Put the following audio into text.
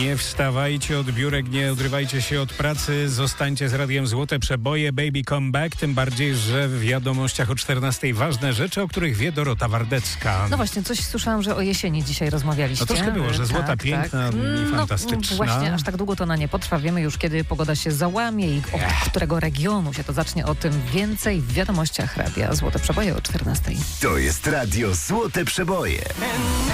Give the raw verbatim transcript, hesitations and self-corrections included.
Nie wstawajcie od biurek, nie odrywajcie się od pracy, zostańcie z Radiem Złote Przeboje, Baby Come Back, tym bardziej, że w wiadomościach o czternastej ważne rzeczy, o których wie Dorota Wardecka. No właśnie, coś słyszałam, że o jesieni dzisiaj rozmawialiście. No troszkę było, że złota, tak, piękna tak. i fantastyczna. No właśnie, aż tak długo to na nie potrwa. Wiemy już, kiedy pogoda się załamie i od którego regionu się to zacznie. O tym więcej w wiadomościach Radia Złote Przeboje o czternastej. To jest Radio Złote Przeboje.